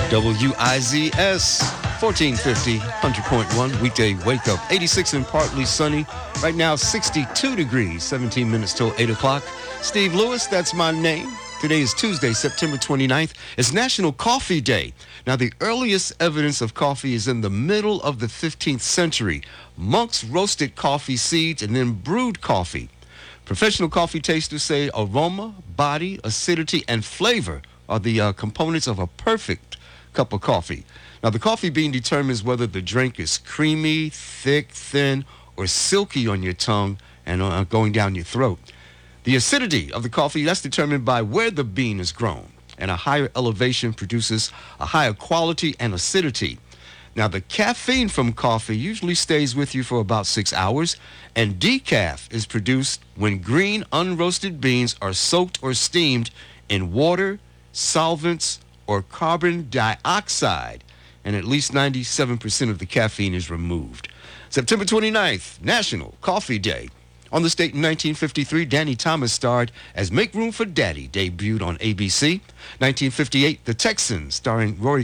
WIZS 1450, 100.1, weekday wake up. 86 and partly sunny. Right now, 62 degrees, 17 minutes till 8 o'clock. Steve Lewis, that's my name. Today is Tuesday, September 29th. It's National Coffee Day. Now, the earliest evidence of coffee is in the middle of the 15th century. Monks roasted coffee seeds and then brewed coffee. Professional coffee tasters say aroma, body, acidity, and flavor are the components of a perfect cup of coffee. Now, the coffee bean determines whether the drink is creamy, thick, thin, or silky on your tongue and going down your throat. The acidity of the coffee, that's determined by where the bean is grown. And a higher elevation produces a higher quality and acidity. Now, the caffeine from coffee usually stays with you for about 6 hours, and decaf is produced when green unroasted beans are soaked or steamed in water, solvents, or carbon dioxide, and at least 97% of the caffeine is removed. September 29th, National Coffee Day. On this date in 1953, Danny Thomas starred as Make Room for Daddy, debuted on ABC. 1958, The Texans, starring Rory